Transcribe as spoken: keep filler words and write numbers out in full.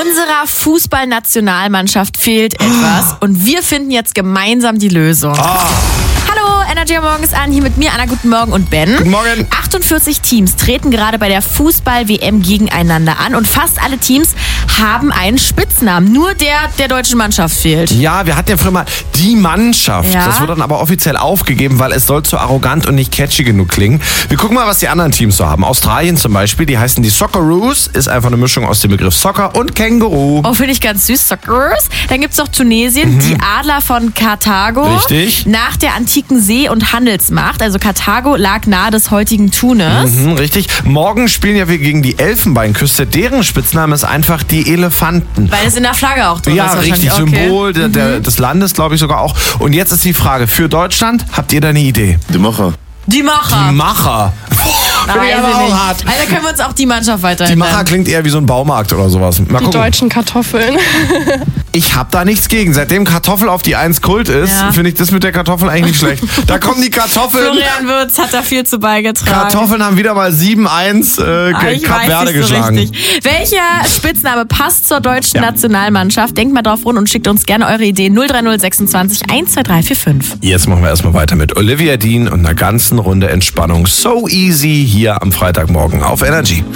Unserer Fußballnationalmannschaft fehlt etwas und wir finden jetzt gemeinsam die Lösung. Oh. Hallo, Energy Morgen ist an, hier mit mir, Anna, guten Morgen und Ben. Guten Morgen. achtundvierzig Teams treten gerade bei der Fußball-W M gegeneinander an und fast alle Teams haben einen Spitznamen. Nur der der deutschen Mannschaft fehlt. Ja, wir hatten ja früher mal die Mannschaft. Ja. Das wurde dann aber offiziell aufgegeben, weil es soll zu arrogant und nicht catchy genug klingen. Wir gucken mal, was die anderen Teams so haben. Australien zum Beispiel, die heißen die Socceroos, ist einfach eine Mischung aus dem Begriff Soccer und Känguru. Oh, finde ich ganz süß, Socceroos. Dann gibt's noch Tunesien, Mhm. die Adler von Karthago. Richtig. Nach der antiken See- und Handelsmacht. Also Karthago lag nahe des heutigen Tunis. Mhm, richtig. Morgen spielen ja wir gegen die Elfenbeinküste. Deren Spitzname ist einfach die Elefanten. Weil es in der Flagge auch drin Ja, ist. richtig. wahrscheinlich. Okay. Symbol der, der, des Landes, glaube ich sogar auch. Und jetzt ist die Frage, für Deutschland, habt ihr da eine Idee? Die Macher. Die Macher. Die Macher. Na, Finde ich weiß aber ich auch nicht. hart. Also können wir uns auch die Mannschaft weiterhin Die Macher nennen. klingt eher wie so ein Baumarkt oder sowas. Mal Die gucken. deutschen Kartoffeln. Ich hab da nichts gegen. Seitdem Kartoffel auf die Eins Kult ist, Ja. finde ich das mit der Kartoffel eigentlich nicht schlecht. Da kommen die Kartoffeln. Florian Würz hat da viel zu beigetragen. Kartoffeln haben wieder mal sieben eins äh, Ah, ich Kap weiß Verde nicht so geschlagen. richtig. Welcher Spitzname passt zur deutschen Ja. Nationalmannschaft? Denkt mal drauf rund und schickt uns gerne eure Ideen. null drei null sechsundzwanzig eins zwei drei vier fünf. Jetzt machen wir erstmal weiter mit Olivia Dean und einer ganzen Runde Entspannung. So easy hier am Freitagmorgen auf Energy.